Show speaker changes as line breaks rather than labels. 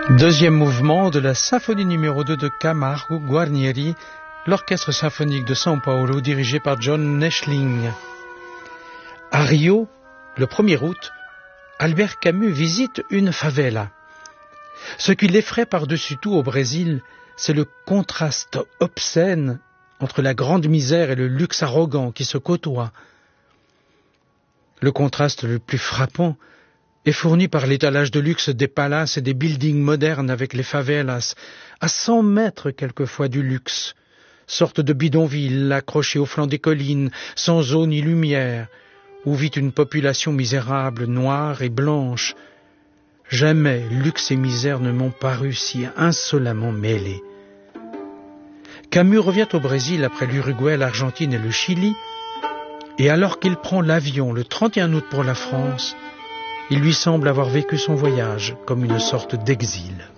Deuxième mouvement de la symphonie numéro 2 de Camargo Guarnieri, l'orchestre symphonique de São Paulo dirigé par John Neschling. À Rio, le 1er août, Albert Camus visite une favela. Ce qui l'effraie par-dessus tout au Brésil, c'est le contraste obscène entre la grande misère et le luxe arrogant qui se côtoient. Le contraste le plus frappant est fourni par l'étalage de luxe des palaces et des buildings modernes avec les favelas, à 100 mètres quelquefois du luxe, sorte de bidonville accrochée au flanc des collines, sans eau ni lumière, où vit une population misérable, noire et blanche. Jamais luxe et misère ne m'ont paru si insolemment mêlés. Camus revient au Brésil après l'Uruguay, l'Argentine et le Chili, et alors qu'il prend l'avion le 31 août pour la France, il lui semble avoir vécu son voyage comme une sorte d'exil.